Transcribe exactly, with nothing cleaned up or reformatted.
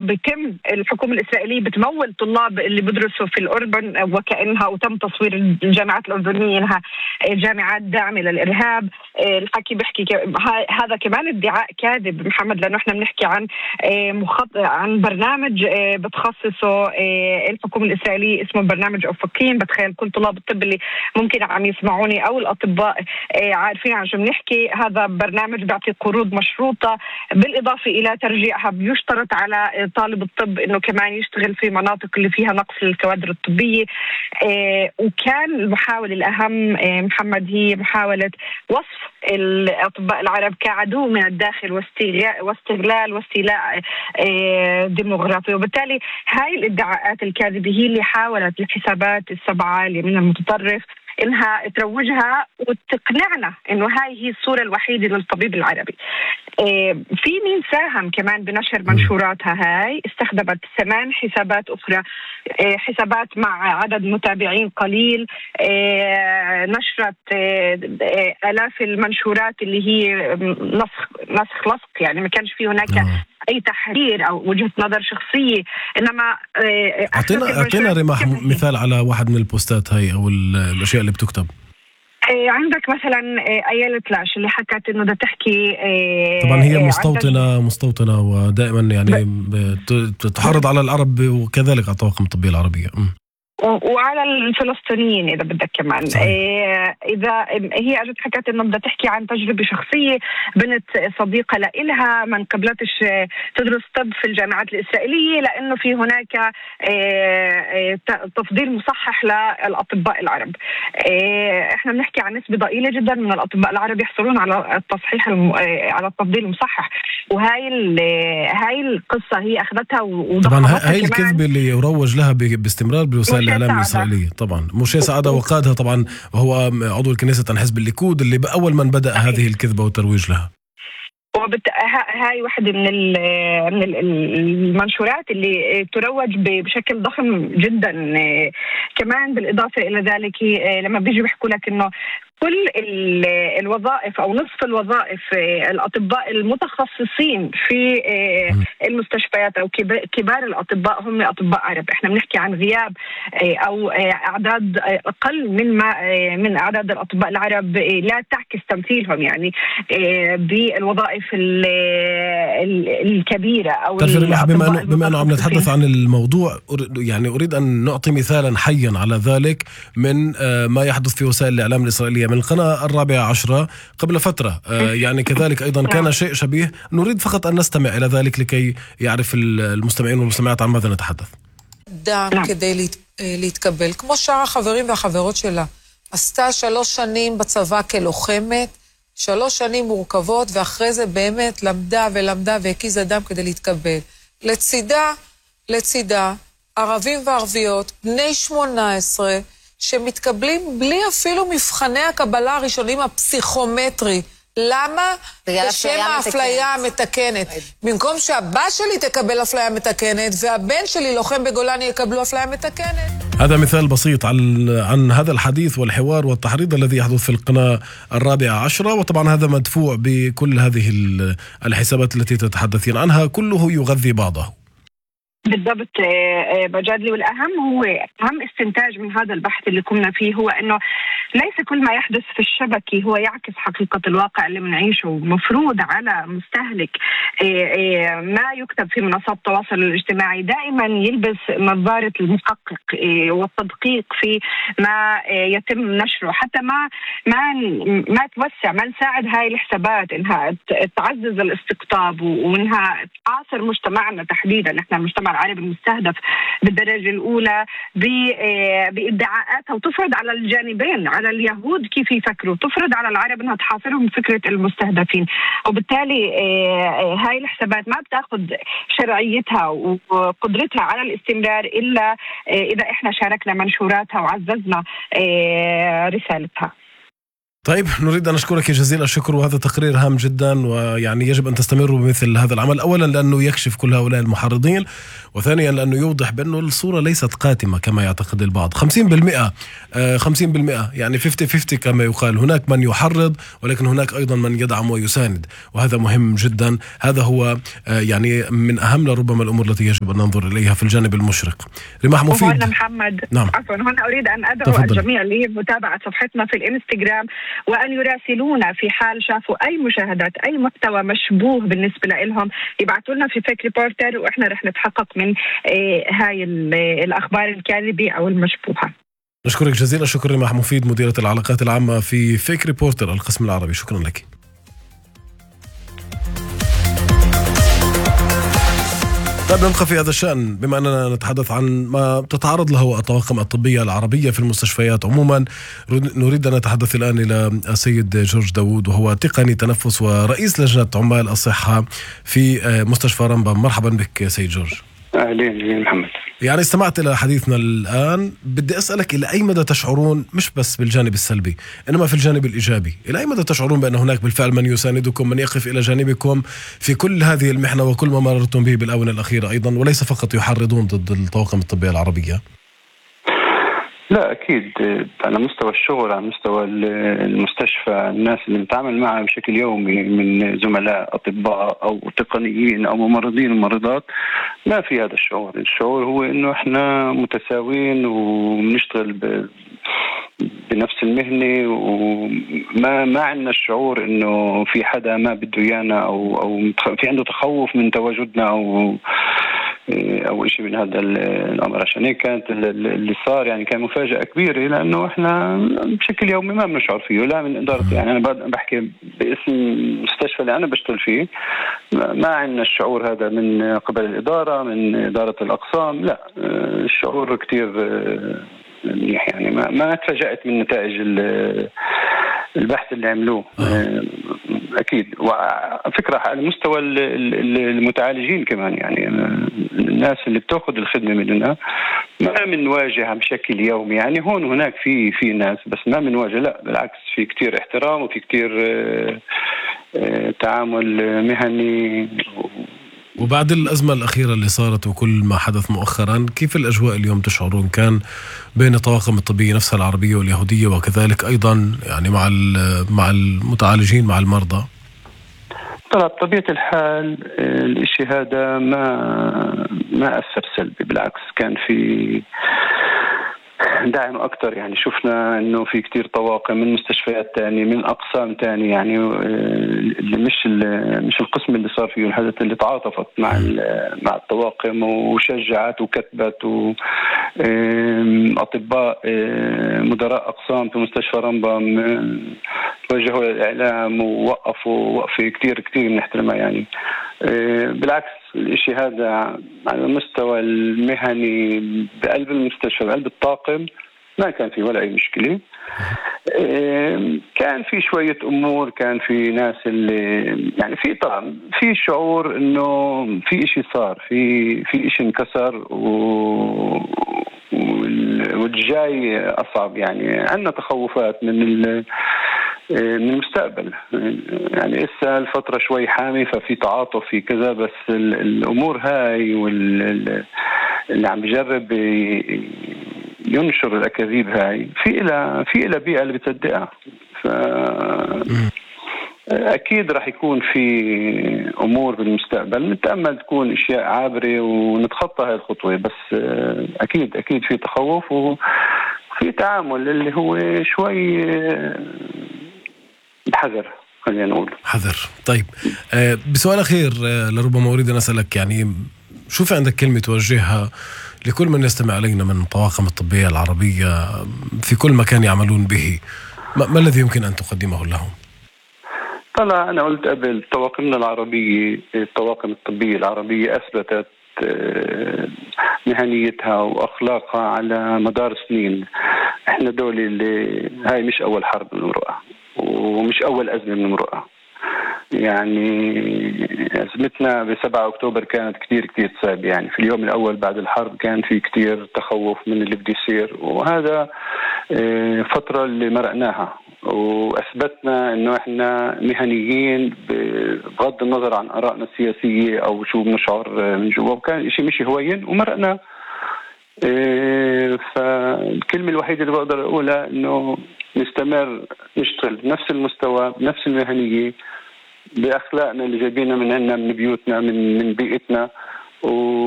بتم الحكومة الإسرائيلية بتمول طلاب اللي بدرسوا في الأردن وكأنها، وتم تصوير الجامعات الأردنية إنها جامعات داعمة للإرهاب. الحكي بيحكي هذا كمان ادعاء كاذب محمد، لأنه احنا بنحكي عن مخط... عن برنامج بتخصصه الحكومة الإسرائيلية اسمه برنامج أفقين. بتخيل كل طلاب الطب اللي ممكن عم يسمعوني أو الأطباء عارفين عن شو بنحكي. هذا برنامج بيعطي قروض مشروطة، بالإضافة إلى ترجيعها بيشترط على طالب الطب إنه كمان يشتغل في مناطق اللي فيها نقص للكوادر الطبية. وكان المحاولة الأهم محمد هي محاولة وصف الأطباء العرب كعدو من الداخل واستغلال واستيلاء ديموغرافي. وبالتالي هاي الادعاءات الكاذبة هي اللي حاولت الحسابات السبعة اللي من المتطرف إنها تروجها وتقنعنا إنه هاي هي الصورة الوحيدة للطبيب العربي. في مين ساهم كمان بنشر منشوراتها هاي، استخدمت ثمان حسابات أخرى، حسابات مع عدد متابعين قليل، نشرت آلاف المنشورات اللي هي نسخ نسخ لصق، يعني ما كانش في هناك أي تحرير أو وجهة نظر شخصية. إنما أعطينا أعطينا رمح مثال على واحد من البوستات هاي أو الأشياء اللي بتكتب. عندك مثلا أيالة لاش اللي حكت إنه ده تحكي، طبعا هي مستوطنة مستوطنة ودائما يعني تحرض على العرب وكذلك على الطواقم الطبية العربية وعلى الفلسطينيين إذا بدك كمان. صحيح. إذا هي أجت حكت إنه بدها تحكي عن تجربة شخصية، بنت صديقة لإلها ما قبلتش تدرس طب في الجامعات الإسرائيلية لأنه في هناك تفضيل مصحح للأطباء العرب. إحنا بنحكي عن نسبة ضئيلة جدا من الأطباء العرب يحصلون على التصحيح الم... على التفضيل المصحح، وهاي ال... هاي القصة هي أخذتها وضحتها. طبعا هاي الكذبة اللي يروج لها باستمرار بوسائل الإعلام الإسرائيلية. طبعا موشي سعادة وقادها طبعا، وهو عضو الكنيسة عن حزب الليكود اللي بأول من بدأ هذه الكذبة والترويج لها. وبت... هاي واحدة من من المنشورات اللي تروج بشكل ضخم جدا. كمان بالإضافة إلى ذلك لما بيجوا بيحكوا لك إنه كل الوظائف أو نصف الوظائف الأطباء المتخصصين في المستشفيات أو كبار الأطباء هم أطباء عرب. إحنا بنحكي عن غياب أو أعداد أقل من ما من أعداد الأطباء العرب لا تعكس تمثيلهم يعني بالوظائف الكبيرة أو بما أنه بما أنه عم نتحدث عن الموضوع، يعني أريد أن نعطي مثالا حيا على ذلك من ما يحدث في وسائل الإعلام الإسرائيلية من القناة الرابعة عشرة قبل فترة. يعني كذلك أيضا كان شيء شبيه. نريد فقط أن نستمع إلى ذلك لكي يعرف المستمعين والمستمعات عن מאזן نتحدث. דן כדי להתקבל, כמו שאר החברים והחברות שלה. עשתה שלוש שנים בצבא כלוחמת, שלוש שנים מורכבות, ואחרי זה באמת למדה ולמדה והקיזה דם כדי להתקבל. לצידה, לצידה, ערבים וערביות, בני שמונה עשרה, שמתקבלים בלי אפילו מבחני הקבלה הראשונים הפסיכומטרי. למה? בשם האפליה המתקנת. במקום שהבא שלי תקבל אפליה מתקנת, והבן שלי לוחם בגולני יקבלו אפליה מתקנת. هذا مثال بسيط عن عن هذا الحديث والحوار والتحريض الذي يحدث في القناة الرابعة عشرة، وطبعا هذا مدفوع بكل هذه الحسابات التي تتحدثين عنها، كله يغذي بعضه. بالضبط بجادلي. والأهم هو أهم استنتاج من هذا البحث اللي كنا فيه هو أنه ليس كل ما يحدث في الشبكة هو يعكس حقيقة الواقع اللي بنعيشه. مفروض على مستهلك ما يكتب في منصات التواصل الاجتماعي دائما يلبس نظارة المحقق والتدقيق في ما يتم نشره، حتى ما ما ما توسع، ما نساعد هاي الحسابات إنها تعزز الاستقطاب وإنها تعاصر مجتمعنا تحديدا. نحن المجتمع العربي المستهدف بالدرجة الأولى بإدعاءاتها، وتفرض على الجانبين، على اليهود كيف يفكروا، تفرض على العرب أنها تحاصرهم فكرة المستهدفين. وبالتالي هاي الحسابات ما بتاخذ شرعيتها وقدرتها على الاستمرار إلا إذا إحنا شاركنا منشوراتها وعززنا رسالتها. طيب نريد أن نشكرك جزيل الشكر، وهذا تقرير هام جدا، ويعني يجب أن تستمروا بمثل هذا العمل، أولا لأنه يكشف كل هؤلاء المحرضين، وثانيا لأنه يوضح بأنه الصورة ليست قاتمة كما يعتقد البعض. خمسين بالمئة خمسين بالمئة يعني خمسين خمسين كما يقال، هناك من يحرض ولكن هناك أيضا من يدعم ويساند، وهذا مهم جدا. هذا هو يعني من أهم ربما الأمور التي يجب أن ننظر إليها في الجانب المشرق. رماح مفيد. وهنا محمد نعم. عفوا، هنا أريد أن أدعو تفضل. الجميع لمتابعة صفحتنا في الإنستغرام، وأن يراسلونا في حال شافوا أي مشاهدات أي محتوى مشبوه بالنسبة لهم، يبعثوا لنا في فيك ريبورتر، وإحنا رح نتحقق من هاي الأخبار الكاذبة أو المشبوهة. نشكرك جزيل الشكر رماح مفيد، مديرة العلاقات العامة في فيك ريبورتر القسم العربي. شكرا لك. طيب نبقى في هذا الشأن، بما أننا نتحدث عن ما تتعرض له الطواقم الطبية العربية في المستشفيات عموما، نريد أن نتحدث الآن إلى السيد جورج داوود، وهو تقني تنفس ورئيس لجنة عمال الصحة في مستشفى رمبام. مرحبا بك سيد جورج. أهلين محمد. يعني استمعت إلى حديثنا الآن، بدي أسألك إلى أي مدى تشعرون، مش بس بالجانب السلبي إنما في الجانب الإيجابي، إلى أي مدى تشعرون بأن هناك بالفعل من يساندكم، من يقف إلى جانبكم في كل هذه المحنة وكل ما مررتم به بالآونة الأخيرة أيضا، وليس فقط يحرضون ضد الطواقم الطبية العربية؟ لا أكيد، على مستوى الشغل، على مستوى المستشفى، الناس اللي نتعامل معها بشكل يومي من زملاء أطباء أو تقنيين أو ممرضين وممرضات، ما في هذا الشعور. الشعور هو إنه إحنا متساوين وبنشتغل ب بنفس المهنة، وما ما عندنا الشعور إنه في حدا ما بده إيانا أو أو في عنده تخوف من تواجدنا أو أو شيء من هذا الأمر. عشان هيك كانت اللي صار يعني كان مفاجأة كبيرة، لأنه إحنا بشكل يومي ما بنشعر فيه، لا من إدارة. يعني أنا بحكي باسم المستشفى اللي أنا بشتغل فيه، ما عندنا الشعور هذا من قبل الإدارة، من إدارة الأقسام، لا. الشعور كتير منيح، يعني ما ما تفاجأت من نتائج البحث اللي عملوه. أكيد. وفكرة على مستوى المتعالجين كمان، يعني الناس اللي بتأخذ الخدمة مننا ما بنواجهها بشكل يومي. يعني هون هناك في في ناس، بس ما بنواجه، لا بالعكس، في كتير احترام وفي كتير تعامل مهني. وبعد الأزمة الأخيرة اللي صارت وكل ما حدث مؤخرا، كيف الأجواء اليوم تشعرون كان بين الطواقم الطبية نفسها العربية واليهودية، وكذلك أيضا يعني مع مع المتعالجين مع المرضى؟ طبعا بطبيعة الحال الاشي هذا ما ما أثر سلبي، بالعكس كان في دعم أكتر. يعني شفنا إنه في كتير طواقم من مستشفيات تانية، من أقسام تانية، يعني اللي مش مش القسم اللي صار فيه الحدث، اللي تعاطفت مع مع الطواقم وشجعت وكتبت، وأطباء مدراء أقسام في مستشفى رمبام توجهوا للإعلام ووقفوا وقفة كتير كتير بنحترمها. يعني بالعكس الاشي هذا على المستوى المهني بقلب المستشفى بقلب الطاقم ما كان في ولا اي مشكلة. كان في شوية امور، كان في ناس اللي يعني في طبعا في شعور انه في اشي صار، في في اشي انكسر و والجاي اصعب. يعني عندنا تخوفات من ال من المستقبل. يعني لسه الفترة شوي حامي، ففي تعاطف في كذا، بس الأمور هاي واللي عم بيجرب ينشر الأكاذيب هاي في إلى في إلى بيئة اللي بتصدقها. أكيد راح يكون في أمور بالمستقبل، نتأمل تكون أشياء عابرة ونتخطى هاي الخطوة، بس أكيد أكيد في تخوف وفي تعامل اللي هو شوي حذر، خلينا نقول حذر. طيب آه بسؤال أخير، آه لربما أريد أن أسألك، يعني شو في عندك كلمة توجهها لكل من يستمع علينا من الطواقم الطبية العربية في كل مكان يعملون به؟ ما, ما الذي يمكن أن تقدمه لهم؟ طلع أنا قلت قبل، طواقمنا العربية، الطواقم الطبية العربية أثبتت مهنيتها وأخلاقها على مدار سنين. إحنا دولة اللي هاي مش أول حرب بنمرقها ومش أول أزمة بنمرقها. يعني أزمتنا بسبعة أكتوبر كانت كتير كتير صعبة. يعني في اليوم الأول بعد الحرب كان في كتير تخوف من اللي بده يصير، وهذا فترة اللي مرقناها وأثبتنا إنه إحنا مهنيين بغض النظر عن آرائنا السياسية أو شو بنشعر من جوا، وكان إشي مشي هوين ومرقنا. فالكلمة الوحيدة اللي بقدر أقولها إنه نستمر نشتغل بنفس المستوى بنفس المهنية بأخلاقنا اللي جايبينها من عنا من بيوتنا من من بيئتنا، و